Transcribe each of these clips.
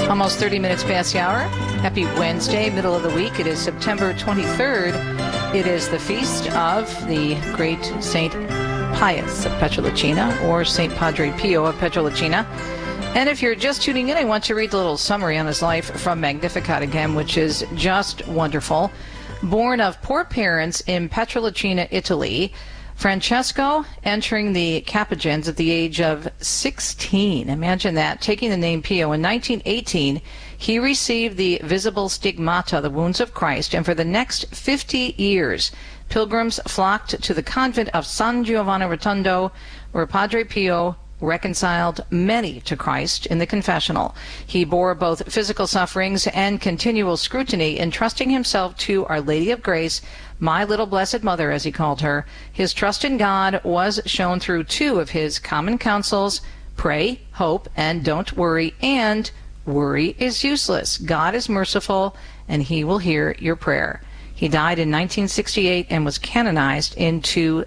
Almost 30 minutes past the hour. Happy Wednesday, middle of the week. It is September 23rd. It is the feast of the great Saint Pius of Pietrelcina, or Saint Padre Pio of Pietrelcina. And if you're just tuning in, I want to read a little summary on his life from Magnificat again, which is just wonderful. Born of poor parents in Pietrelcina, Italy, Francesco entering the Capuchins at the age of 16. Imagine that, taking the name Pio. In 1918, he received the visible stigmata, the wounds of Christ, and for the next 50 years, pilgrims flocked to the convent of San Giovanni Rotondo, where Padre Pio reconciled many to Christ in the confessional. He bore both physical sufferings and continual scrutiny, entrusting himself to Our Lady of Grace, my little blessed mother, as he called her. His trust in God was shown through two of his common counsels: pray, hope, and don't worry, and worry is useless. God is merciful, and he will hear your prayer. He died in 1968 and was canonized in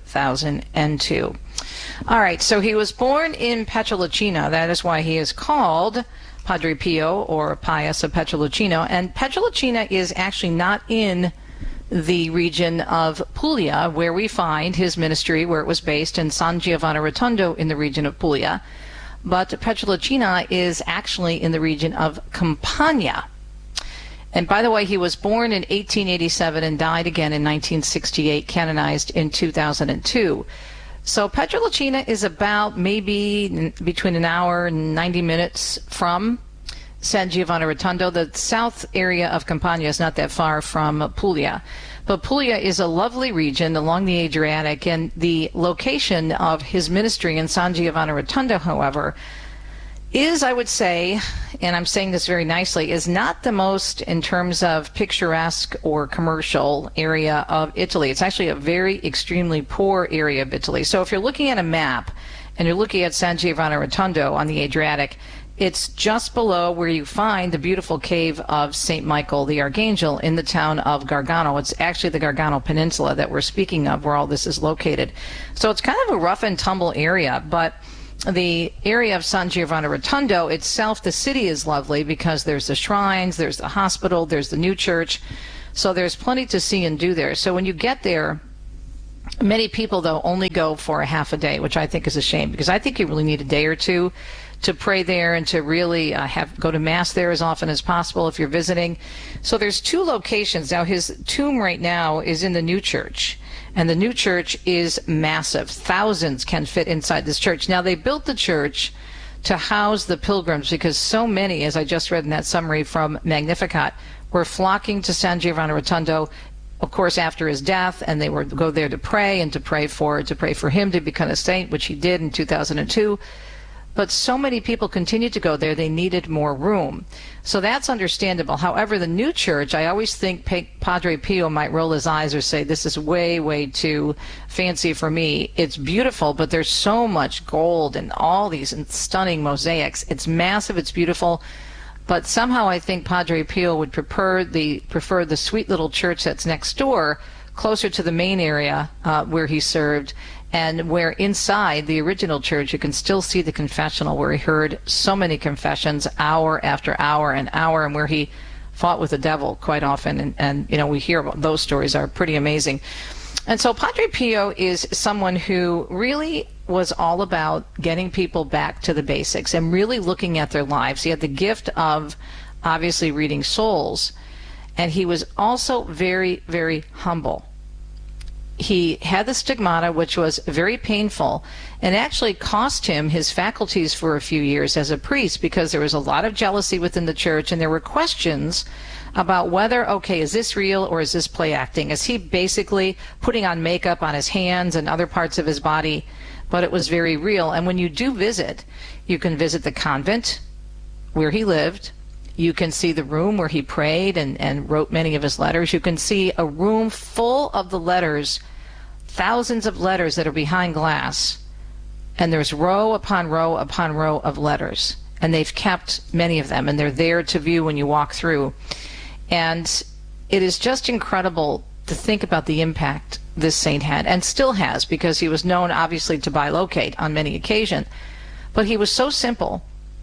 2002. All right, so he was born in Pietrelcina. That is why he is called Padre Pio, or Pius of Pietrelcina. And Pietrelcina is actually not in the region of Puglia, where we find his ministry, where it was based, in San Giovanni Rotondo in the region of Puglia. But Pietrelcina is actually in the region of Campania. And by the way, he was born in 1887 and died again in 1968, canonized in 2002. So Pietrelcina is about maybe between an hour and 90 minutes from San Giovanni Rotondo. The south area of Campania is not that far from Puglia. But Puglia is a lovely region along the Adriatic, and the location of his ministry in San Giovanni Rotondo, however, is, I would say, and I'm saying this very nicely, is not the most, in terms of picturesque or commercial area of Italy. It's actually a very extremely poor area of Italy. So if you're looking at a map and you're looking at San Giovanni Rotondo on the Adriatic, it's just below where you find the beautiful cave of St. Michael the Archangel in the town of Gargano. It's actually the Gargano Peninsula that we're speaking of, where all this is located. So it's kind of a rough and tumble area, but the area of San Giovanni Rotondo itself, the city is lovely because there's the shrines, there's the hospital, there's the new church. So there's plenty to see and do there. So when you get there, many people, though, only go for a half a day, which I think is a shame, because I think you really need a day or two to pray there and to really go to Mass there as often as possible if you're visiting. So there's two locations. Now, his tomb right now is in the new church, and the new church is massive. Thousands can fit inside this church. Now, they built the church to house the pilgrims because so many, as I just read in that summary from Magnificat, were flocking to San Giovanni Rotondo, of course, after his death, and they would go there to pray and to pray for him to become a saint, which he did in 2002. But so many people continued to go there, they needed more room. So that's understandable. However, the new church, I always think Padre Pio might roll his eyes or say, this is way, way too fancy for me. It's beautiful, but there's so much gold and all these stunning mosaics. It's massive, it's beautiful. But somehow I think Padre Pio would prefer the sweet little church that's next door, closer to the main area where he served, and where inside the original church you can still see the confessional, where he heard so many confessions hour after hour and hour, and where he fought with the devil quite often. And you know, we hear about those stories, are pretty amazing. And so Padre Pio is someone who really was all about getting people back to the basics and really looking at their lives. He had the gift of obviously reading souls, and he was also very, very humble. He had the stigmata, which was very painful, and actually cost him his faculties for a few years as a priest, because there was a lot of jealousy within the church, and there were questions about whether, okay, is this real or is this play acting? Is he basically putting on makeup on his hands and other parts of his body? But it was very real. And when you do visit, you can visit the convent where he lived. You can see the room where he prayed and wrote many of his letters. You can see a room full of the letters, thousands of letters that are behind glass. And there's row upon row upon row of letters. And they've kept many of them, and they're there to view when you walk through. And it is just incredible to think about the impact this saint had, and still has, because he was known obviously to bilocate on many occasions. But he was so simple,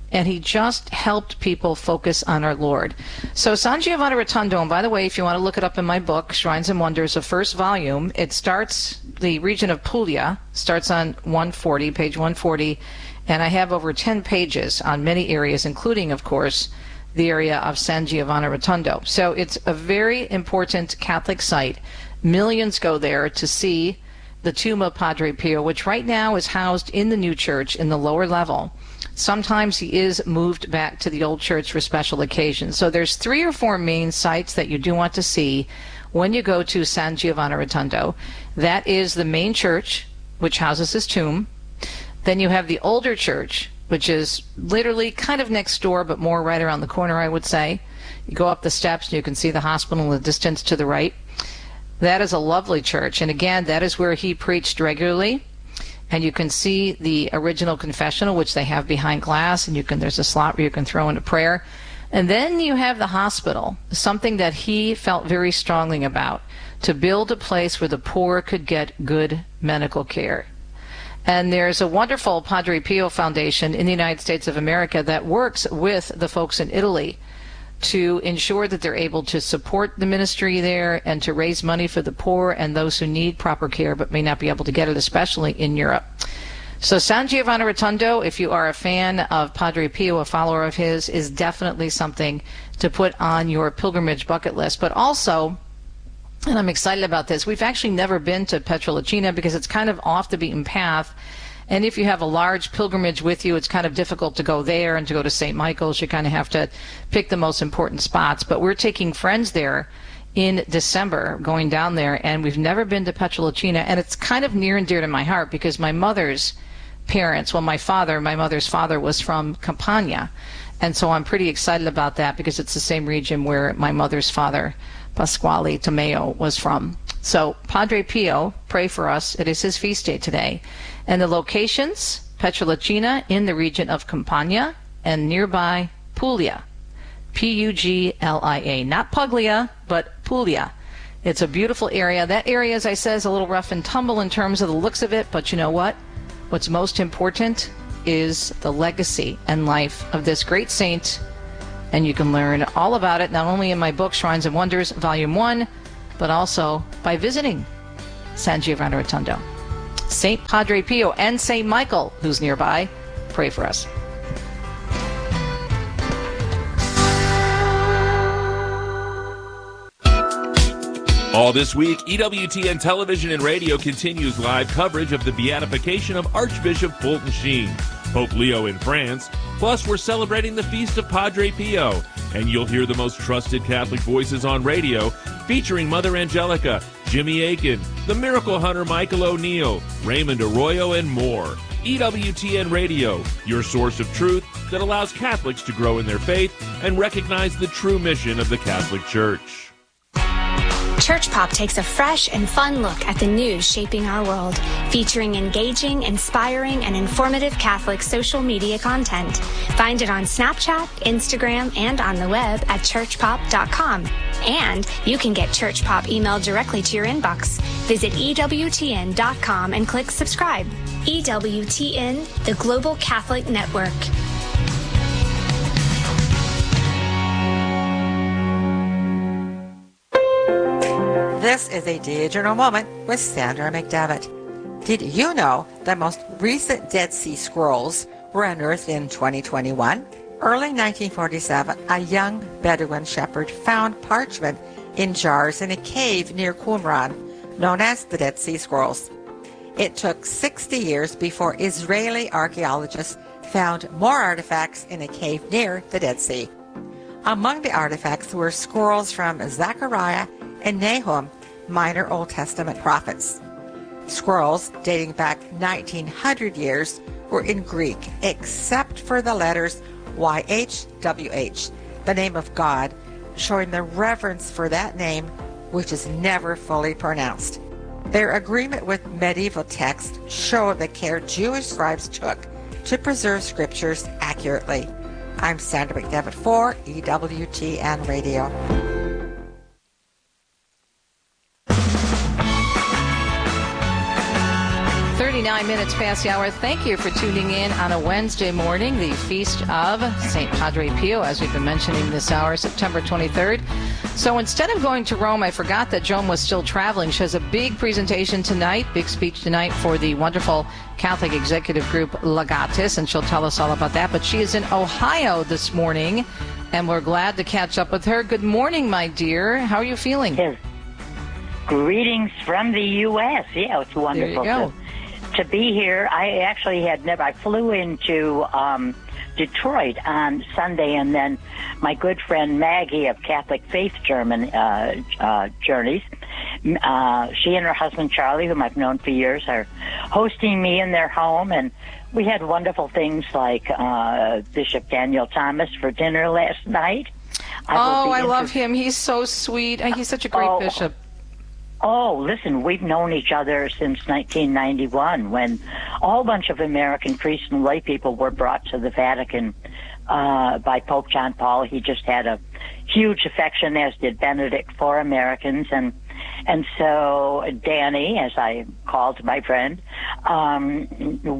and he just helped people focus on our Lord. So San Giovanni Rotondo, and by the way, if you want to look it up in my book, Shrines and Wonders, the first volume, it starts, the region of Puglia, starts on 140, page 140, and I have over 10 pages on many areas, including, of course, the area of San Giovanni Rotondo. So it's a very important Catholic site. Millions go there to see the tomb of Padre Pio, which right now is housed in the new church in the lower level. Sometimes he is moved back to the old church for special occasions. So there's 3 or 4 main sites that you do want to see when you go to San Giovanni Rotondo. That is the main church, which houses his tomb. Then you have the older church, which is literally kind of next door, but more right around the corner, I would say. You go up the steps and you can see the hospital in the distance to the right. That is a lovely church. And again, that is where he preached regularly. And you can see the original confessional, which they have behind glass, and there's a slot where you can throw in a prayer. And then you have the hospital, something that he felt very strongly about, to build a place where the poor could get good medical care. And there's a wonderful Padre Pio Foundation in the United States of America that works with the folks in Italy to ensure that they're able to support the ministry there and to raise money for the poor and those who need proper care but may not be able to get it, especially in Europe. So San Giovanni Rotondo, if you are a fan of Padre Pio, a follower of his, is definitely something to put on your pilgrimage bucket list. But also, and I'm excited about this, we've actually never been to Pietrelcina because it's kind of off the beaten path. And if you have a large pilgrimage with you, it's kind of difficult to go there, and to go to St. Michael's, you kind of have to pick the most important spots. But we're taking friends there in December, going down there, and we've never been to Pietrelcina, and it's kind of near and dear to my heart because my mother's parents, well, my mother's father was from Campania, and so I'm pretty excited about that because it's the same region where my mother's father, Pasquale Tomeo, was from. So Padre Pio, pray for us. It is his feast day today. And the locations, Pietrelcina in the region of Campania, and nearby Puglia, Puglia, not Puglia, but Puglia. It's a beautiful area. That area, as I said, is a little rough and tumble in terms of the looks of it, but you know what? What's most important is the legacy and life of this great saint, and you can learn all about it not only in my book, Shrines and Wonders, Volume 1, but also by visiting San Giovanni Rotondo. St. Padre Pio and St. Michael, who's nearby, pray for us. All this week, EWTN Television and Radio continues live coverage of the beatification of Archbishop Fulton Sheen, Pope Leo in France. Plus, we're celebrating the feast of Padre Pio, and you'll hear the most trusted Catholic voices on radio, featuring Mother Angelica, Jimmy Akin, the Miracle Hunter Michael O'Neill, Raymond Arroyo, and more. EWTN Radio, your source of truth that allows Catholics to grow in their faith and recognize the true mission of the Catholic Church. Church Pop takes a fresh and fun look at the news shaping our world, featuring engaging, inspiring, and informative Catholic social media content. Find it on Snapchat, Instagram, and on the web at churchpop.com. And you can get Church Pop emailed directly to your inbox. Visit EWTN.com and click subscribe. EWTN, the Global Catholic Network. This is a digital moment with Sandra McDevitt. Did you know the most recent Dead Sea Scrolls were unearthed in 2021? Early 1947, a young Bedouin shepherd found parchment in jars in a cave near Qumran, known as the Dead Sea Scrolls. It took 60 years before Israeli archaeologists found more artifacts in a cave near the Dead Sea. Among the artifacts were scrolls from Zechariah and Nahum, minor Old Testament prophets. Scrolls dating back 1900 years were in Greek, except for the letters YHWH, the name of God, showing the reverence for that name, which is never fully pronounced. Their agreement with medieval texts showed the care Jewish scribes took to preserve scriptures accurately. I'm Sandra McDevitt for EWTN Radio. 29 minutes past the hour. Thank you for tuning in on a Wednesday morning, the feast of St. Padre Pio, as we've been mentioning this hour, September 23rd. So instead of going to Rome, I forgot that Joan was still traveling. She has a big presentation tonight, big speech tonight for the wonderful Catholic executive group Legatus, and she'll tell us all about that. But she is in Ohio this morning, and we're glad to catch up with her. Good morning, my dear. How are you feeling? Yes. Greetings from the U.S. Yeah, it's wonderful to be here. I actually I flew into Detroit on Sunday, and then my good friend Maggie of Catholic Faith Journeys, she and her husband Charlie, whom I've known for years, are hosting me in their home, and we had wonderful things like Bishop Daniel Thomas for dinner last night. I love him. He's so sweet, and he's such a great bishop. Oh, listen, we've known each other since 1991 when a whole bunch of American priests and lay people were brought to the Vatican by Pope John Paul. He just had a huge affection, as did Benedict, for Americans. And so Danny, as I called my friend, a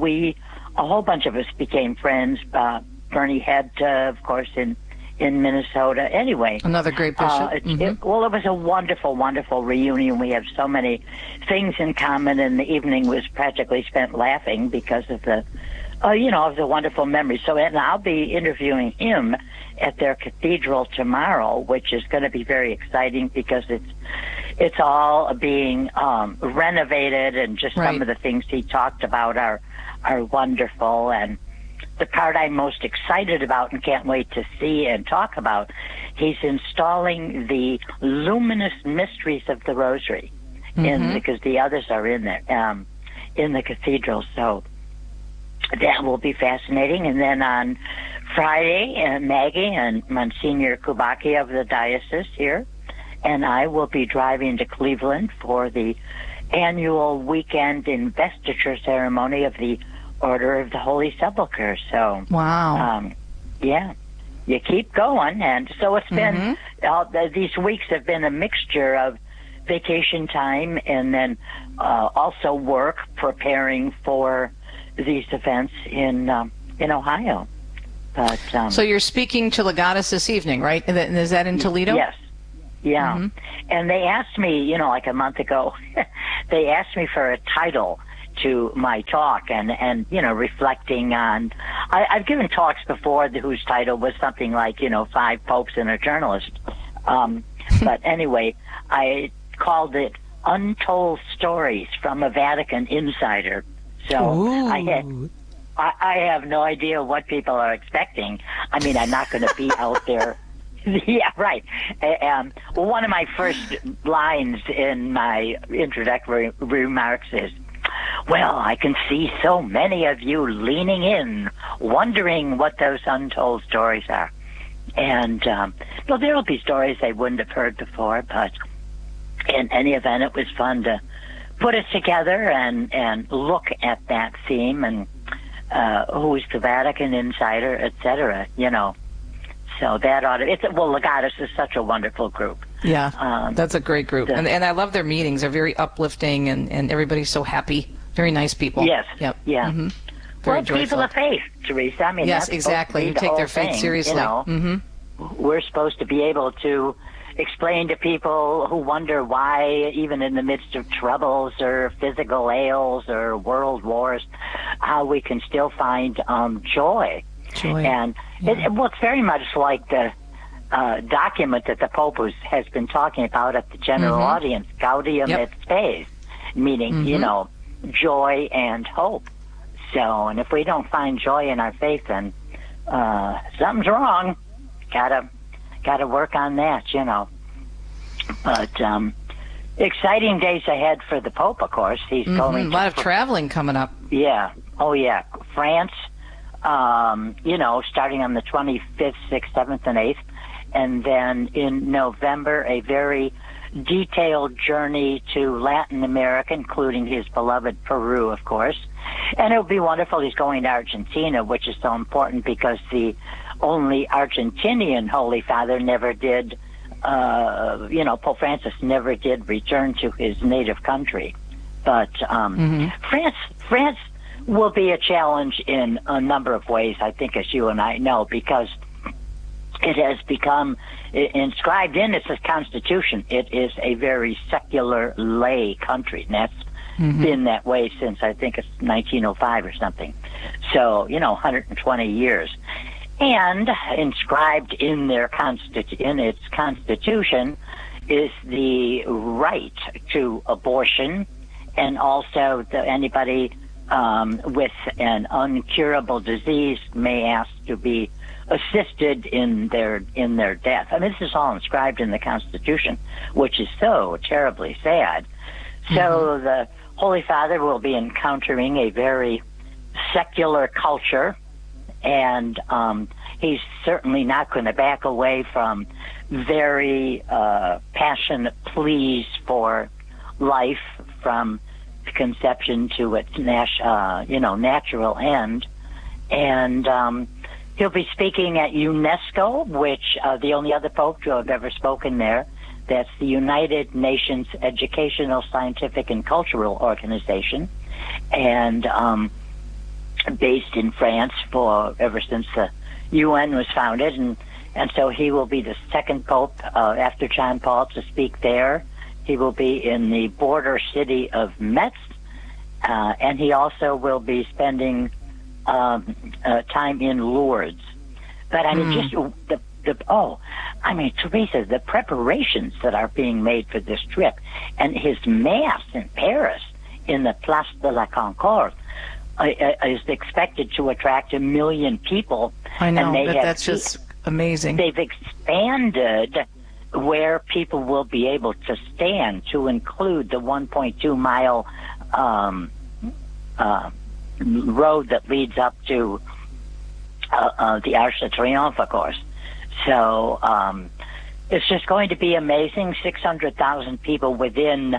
whole bunch of us became friends. Bernie Head, of course, in Minnesota. Anyway, another great bishop. It was a wonderful, wonderful reunion. We have so many things in common, and the evening was practically spent laughing because of the, of the wonderful memories. So, and I'll be interviewing him at their cathedral tomorrow, which is going to be very exciting because it's all being renovated, and just some of the things he talked about are wonderful. And the part I'm most excited about and can't wait to see and talk about, he's installing the luminous mysteries of the Rosary, because the others are in there, in the cathedral. So that will be fascinating. And then on Friday, Maggie and Monsignor Kubaki of the diocese here, and I will be driving to Cleveland for the annual weekend investiture ceremony of the Order of the Holy Sepulchre. So, wow. You keep going. And so it's been, these weeks have been a mixture of vacation time and then also work preparing for these events in Ohio. But so you're speaking to Legatus this evening, right? And is that in Toledo? Yes. Yeah. And they asked me, like a month ago, they asked me for a title to my talk, and reflecting on, I've given talks before whose title was something like 5 popes and a journalist, but anyway, I called it Untold Stories from a Vatican Insider. So I have no idea what people are expecting. I mean, I'm not going to be out there. Yeah, right. One of my first lines in my introductory remarks is, well, I can see so many of you leaning in, wondering what those untold stories are. And, there will be stories they wouldn't have heard before, but in any event, it was fun to put it together and look at that theme and who's the Vatican Insider, etc., So that Legatus is such a wonderful group. Yeah, that's a great group. And I love their meetings. They're very uplifting, and everybody's so happy. Very nice people. Yes. Yep. Yeah. Well, joyful. People of faith, Teresa. I mean, yes, exactly. You take their faith seriously. We're supposed to be able to explain to people who wonder why, even in the midst of troubles or physical ails or world wars, how we can still find joy. And it's very much like the document that the Pope has been talking about at the general audience, Gaudium et Spes, meaning, joy and hope. So, and if we don't find joy in our faith, then something's wrong. Gotta work on that, But exciting days ahead for the Pope, of course. He's going a lot of traveling coming up. Yeah. Oh, yeah. France, starting on the 25th, 6th, 7th, and 8th. And then in November, a very detailed journey to Latin America, including his beloved Peru, of course. And it'll be wonderful. He's going to Argentina, which is so important because the only Argentinian Holy Father never did, Pope Francis never did return to his native country. But France will be a challenge in a number of ways, I think, as you and I know, because it has become inscribed in its constitution. It is a very secular lay country, and that's been that way since I think it's 1905 or something. So, 120 years. And inscribed in their in its constitution is the right to abortion, and also anybody with an incurable disease may ask to be assisted in their death. I mean, this is all inscribed in the Constitution, which is so terribly sad. So the Holy Father will be encountering a very secular culture, and he's certainly not going to back away from very passionate pleas for life from conception to its natural end. And he'll be speaking at UNESCO, which the only other pope to have ever spoken there. That's the United Nations Educational, Scientific, and Cultural Organization, and based in France ever since the UN was founded. And so he will be the second pope after John Paul to speak there. He will be in the border city of Metz, and he also will be spending time in Lourdes. But I mean, just Teresa, the preparations that are being made for this trip, and his mass in Paris in the Place de la Concorde is expected to attract 1 million people. I know, that's just amazing. They've expanded where people will be able to stand to include the 1.2 mile road that leads up to the Arc de Triomphe, of course. So it's just going to be amazing. 600,000 people within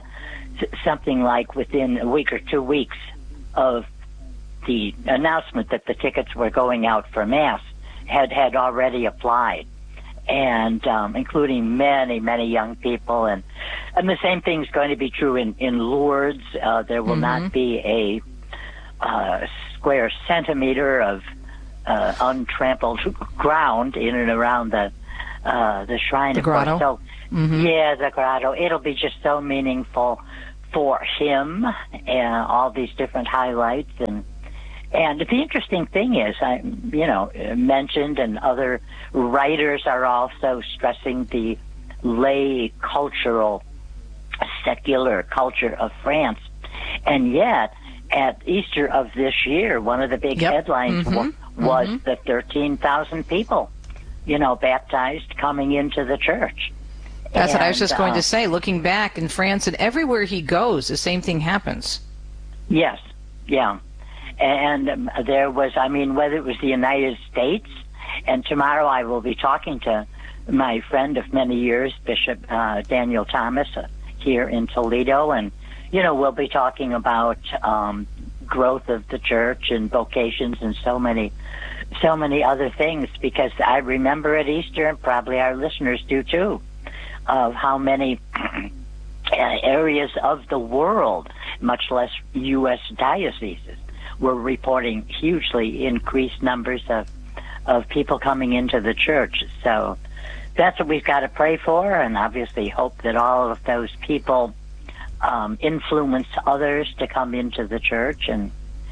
a week or 2 weeks of the announcement that the tickets were going out for Mass had already applied, and including many, many young people. And the same thing is going to be true in Lourdes. There will not be a square centimeter of untrampled ground in and around the shrine. The grotto. So, yeah, the grotto. It'll be just so meaningful for him, and all these different highlights. And the interesting thing is, I mentioned, and other writers are also stressing the lay cultural, secular culture of France. And yet, at Easter of this year, one of the big headlines was the 13,000 people, baptized coming into the church. That's what I was just going to say. Looking back in France, and everywhere he goes, the same thing happens. Yes, yeah. And there was, whether it was the United States, and tomorrow I will be talking to my friend of many years, Bishop Daniel Thomas, here in Toledo, and, we'll be talking about growth of the church and vocations and so many other things, because I remember at Easter, and probably our listeners do too, of how many areas of the world, much less U.S. dioceses, were reporting hugely increased numbers of people coming into the church. So that's what we've got to pray for, and obviously hope that all of those people influence others to come into the church, and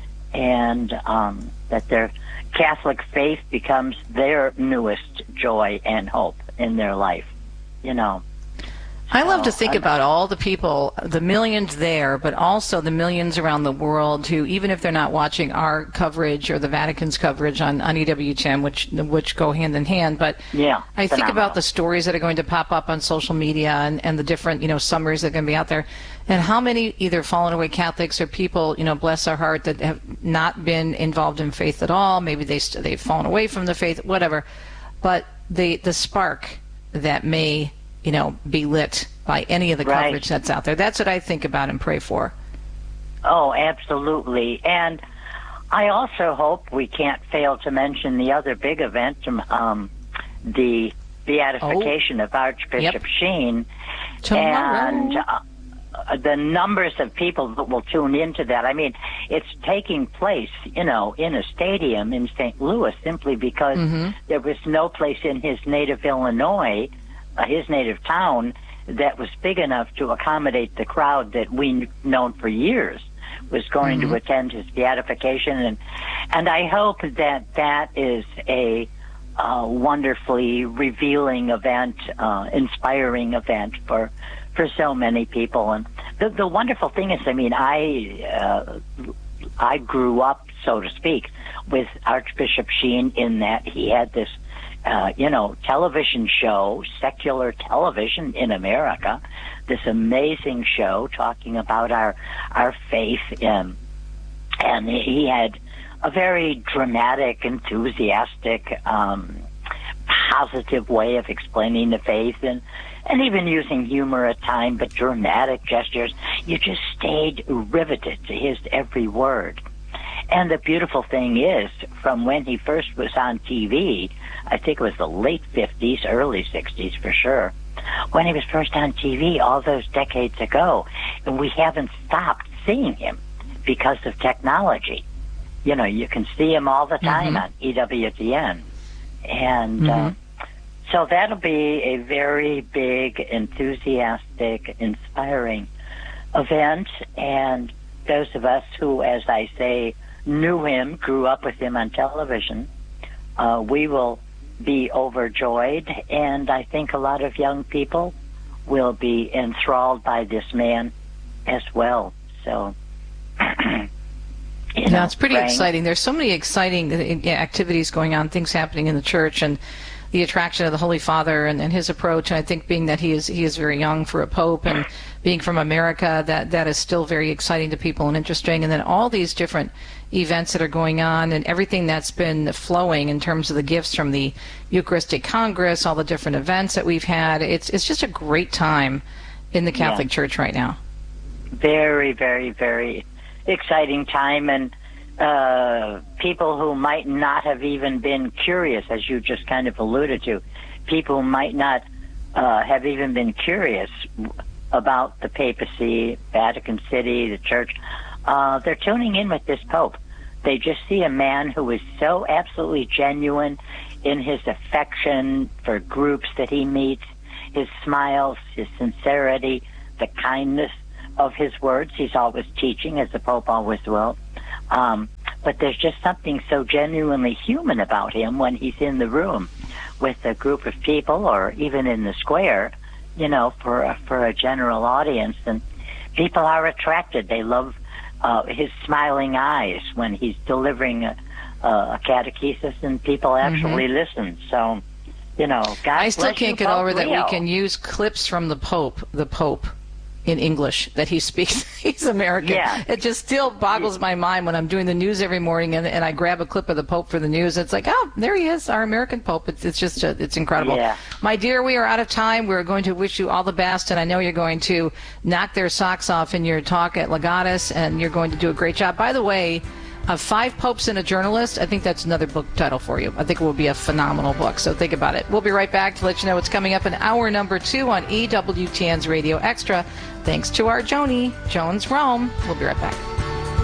that their Catholic faith becomes their newest joy and hope in their life. I love to think about all the people, the millions there, but also the millions around the world who, even if they're not watching our coverage or the Vatican's coverage on EWTN, which go hand in hand, but I think about the stories that are going to pop up on social media and the different, summaries that are going to be out there, and how many either fallen away Catholics or people, bless our heart, that have not been involved in faith at all. Maybe they've fallen away from the faith, whatever. But the spark that may be lit by any of the coverage that's out there. That's what I think about and pray for. Oh, absolutely. And I also hope we can't fail to mention the other big event, the beatification of Archbishop Sheen. Tomorrow. And the numbers of people that will tune into that. I mean, it's taking place, in a stadium in St. Louis simply because there was no place in his native Illinois, his native town, that was big enough to accommodate the crowd that we've known for years was going to attend his beatification. And I hope that is a wonderfully revealing event, inspiring event for so many people. And the wonderful thing is, I mean, I grew up, so to speak, with Archbishop Sheen in that he had this, television show, secular television in America, this amazing show talking about our faith. And he had a very dramatic, enthusiastic, positive way of explaining the faith, and even using humor at times, but dramatic gestures. You just stayed riveted to his every word. And the beautiful thing is, from when he first was on TV, I think it was the late 50s, early 60s for sure, when he was first on TV all those decades ago, and we haven't stopped seeing him because of technology. You can see him all the time on EWTN. And so that'll be a very big, enthusiastic, inspiring event. And those of us who, as I say, knew him, grew up with him on television, we will be overjoyed. And I think a lot of young people will be enthralled by this man as well. So... it's pretty exciting. There's so many exciting activities going on, things happening in the church, and the attraction of the Holy Father and his approach. And I think being that he is very young for a pope, and being from America, that is still very exciting to people and interesting. And then all these different events that are going on, and everything that's been flowing in terms of the gifts from the Eucharistic Congress, all the different events that we've had. It's just a great time in the Catholic Church right now. Very, very, very exciting time, and people who might not have even been curious, as you just kind of alluded to, people who might not have even been curious about the papacy, Vatican City, the church, they're tuning in with this Pope. They just see a man who is so absolutely genuine in his affection for groups that he meets, his smiles, his sincerity, the kindness of his words. He's always teaching, as the Pope always will. But there's just something so genuinely human about him when he's in the room with a group of people, or even in the square, for a general audience. And people are attracted. They love his smiling eyes when he's delivering a catechesis, and people actually listen. So, God I still bless can't you, get Pope over Leo. that we can use clips from the Pope in English that he speaks. He's American. Yeah. It just still boggles my mind when I'm doing the news every morning and I grab a clip of the Pope for the news. It's like, oh, there he is, our American Pope. It's just, it's incredible. Yeah. My dear, we are out of time. We're going to wish you all the best, and I know you're going to knock their socks off in your talk at Legatus, and you're going to do a great job. By the way, of 5 Popes and a Journalist, I think that's another book title for you. I think it will be a phenomenal book, so think about it. We'll be right back to let you know what's coming up in hour number 2 on EWTN's Radio Extra. Thanks to our Joni, Jones Rome. We'll be right back.